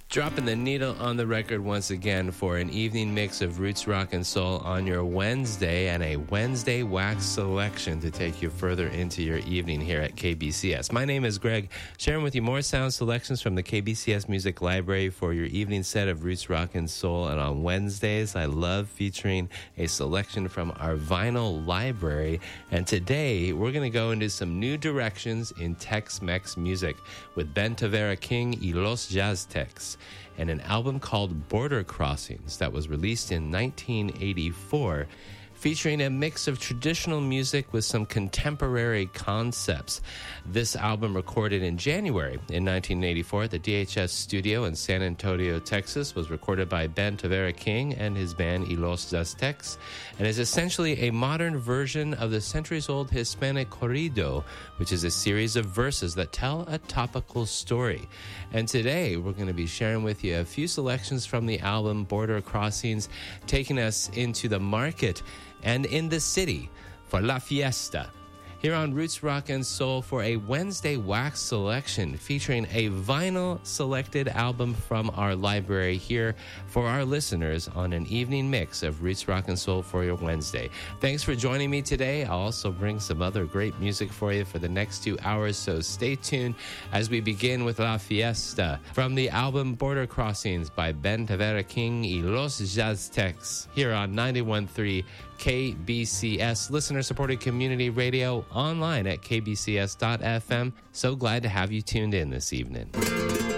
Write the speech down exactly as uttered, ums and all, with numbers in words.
Dropping the needle on the record once again for an evening mix of roots, rock, and soul on your Wednesday, and a Wednesday wax selection to take you further into your evening here at K B C S. My name is Greg, sharing with you more sound selections from the K B C S Music Library for your evening set of roots, rock, and soul. And on Wednesdays, I love featuring a selection from our vinyl library. And today, we're going to go into some new directions in Tex-Mex music with Ben Tavera King y Los Jaztecs, and an album called Border Crossings that was released in nineteen eighty-four, featuring a mix of traditional music with some contemporary concepts. This album, recorded in January in nineteen eighty-four at the D H S studio in San Antonio, Texas, was recorded by Ben Tavera King and his band y Los Jaztecs, and is essentially a modern version of the centuries-old Hispanic corrido, which is a series of verses that tell a topical story. And today, we're going to be sharing with you a few selections from the album Border Crossings, taking us into the market and in the city for La Fiesta. Here on Roots, Rock, and Soul for a Wednesday wax selection featuring a vinyl selected album from our library here for our listeners on an evening mix of Roots, Rock, and Soul for your Wednesday. Thanks for joining me today. I'll also bring some other great music for you for the next two hours, so stay tuned as we begin with La Fiesta from the album Border Crossings by Ben Tavera King y Los Jaztecs here on ninety-one point three K B C S, listener-supported community radio, online at k b c s dot f m. So glad to have you tuned in this evening.